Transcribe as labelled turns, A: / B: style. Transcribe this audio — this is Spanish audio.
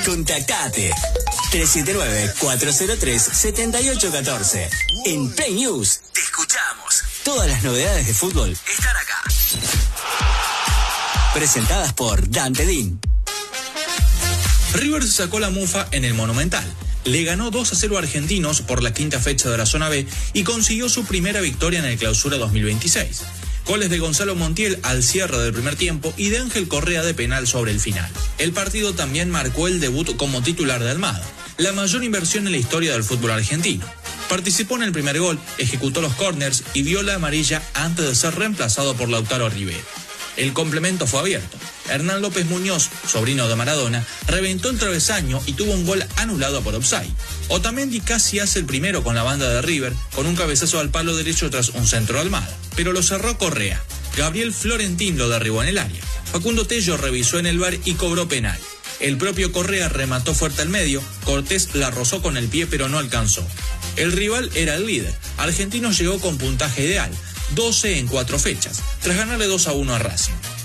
A: Contactate 379-403-7814. En Play News te escuchamos. Todas las novedades de fútbol están acá. Presentadas por Dante Din.
B: River se sacó la mufa en el Monumental. Le ganó 2-0 a Argentinos por la quinta fecha de la Zona B y consiguió su primera victoria en el Clausura 2026. Goles de Gonzalo Montiel al cierre del primer tiempo y de Ángel Correa de penal sobre el final. El partido también marcó el debut como titular de Almada, la mayor inversión en la historia del fútbol argentino. Participó en el primer gol, ejecutó los córners y vio la amarilla antes de ser reemplazado por Lautaro Rivera. El complemento fue abierto. Hernán López Muñoz, sobrino de Maradona, reventó el travesaño y tuvo un gol anulado por offside. Otamendi casi hace el primero con la banda de River, con un cabezazo al palo derecho tras un centro de Almada, pero lo cerró Correa. Gabriel Florentín lo derribó en el área. Facundo Tello revisó en el VAR y cobró penal. El propio Correa remató fuerte al medio, Cortés la rozó con el pie pero no alcanzó. El rival era el líder. Argentinos llegó con puntaje ideal, 12 en 4 fechas, tras ganarle 2-1 a Racing.